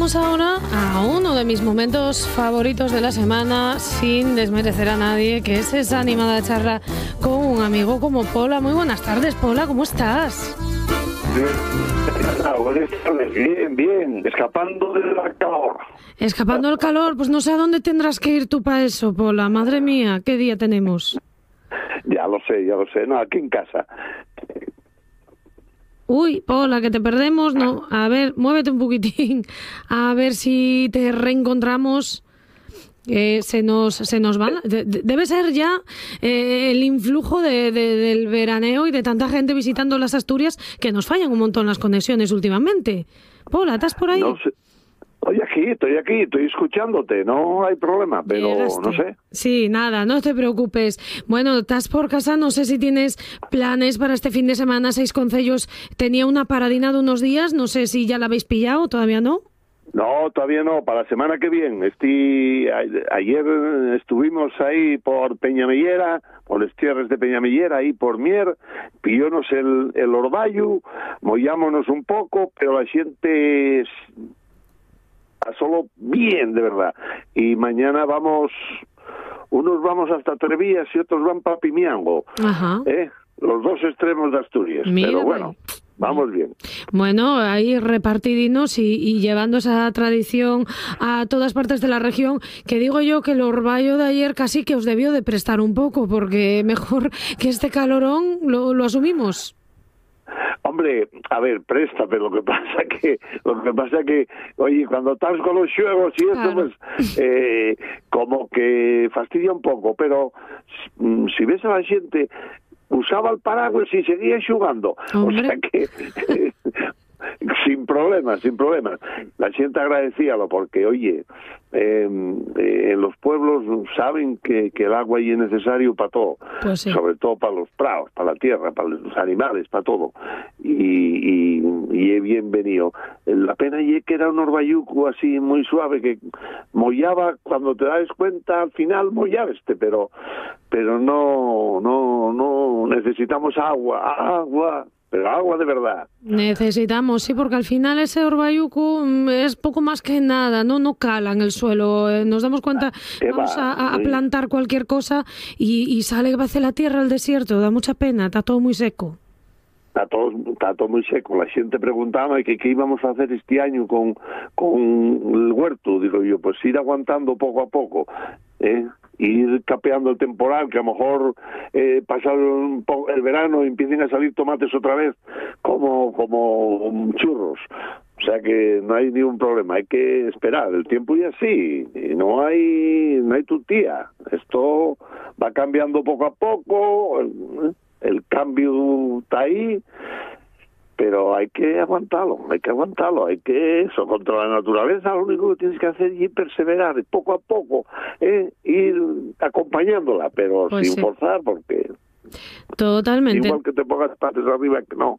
Vamos ahora a uno de mis momentos favoritos de la semana, sin desmerecer a nadie, que es esa animada charla con un amigo como Pola. Muy buenas tardes, Pola, ¿cómo estás? Buenas tardes, bien, escapando del calor. Escapando del calor, pues no sé a dónde tendrás que ir tú para eso, Pola. Madre mía, ¿qué día tenemos? Ya lo sé, no, aquí en casa. Uy, Pola, que te perdemos, no. A ver, muévete un poquitín, a ver si te reencontramos. Se nos van. Debe ser ya el influjo del veraneo y de tanta gente visitando las Asturias que nos fallan un montón las conexiones últimamente. Pola, ¿estás por ahí? No sé. Estoy aquí, estoy escuchándote, no hay problema, pero Llegaste. no sé. Sí, nada, no te preocupes. Bueno, estás por casa, no sé si tienes planes para este fin de semana. Seis Concellos tenía una paradina de unos días, no sé si ya la habéis pillado, ¿todavía no? No, todavía no, para la semana que viene. Ayer estuvimos ahí por Peñamellera, por las tierras de Peñamellera, ahí por Mier, pillónos el orvallo, mollámonos un poco, pero la gente solo bien, de verdad. Y mañana unos vamos hasta Trevías y otros van para Pimiango. Ajá. Los dos extremos de Asturias. Mira, pero bueno, vamos bien. Bueno, ahí repartidinos y llevando esa tradición a todas partes de la región, que digo yo que el orvallo de ayer casi que os debió de prestar un poco, porque mejor que este calorón lo asumimos. Hombre, a ver, préstame, lo que pasa que, oye, cuando estás con los juegos y claro. eso, pues, como que fastidia un poco, pero si ves a la gente, usaba el paraguas y seguía jugando. Hombre. O sea que sin problemas. La gente agradecíalo porque, oye, en los pueblos saben que el agua ahí es necesario para todo, pues sí. Sobre todo para los prados, para la tierra, para los animales, para todo. Y es bienvenido. La pena es que era un orvalluco así muy suave que mollaba, cuando te das cuenta, al final mollaba pero no necesitamos agua. Pero agua de verdad. Necesitamos, sí, porque al final ese orvalluco es poco más que nada, no cala en el suelo. Nos damos cuenta, vamos a plantar cualquier cosa y sale hacia la tierra al desierto, da mucha pena, está todo muy seco. Está todo muy seco. La gente preguntaba qué íbamos a hacer este año con el huerto. Digo yo, pues ir aguantando poco a poco, ir capeando el temporal, que a lo mejor pasado el verano empiecen a salir tomates otra vez como churros. O sea que no hay ningún problema, hay que esperar. El tiempo ya sí, no hay tutía. Esto va cambiando poco a poco. El cambio está ahí, pero hay que aguantarlo, eso, contra la naturaleza lo único que tienes que hacer es perseverar, poco a poco, ir acompañándola, pero pues sin sí. forzar, porque Totalmente. igual que te pongas patas arriba, que no.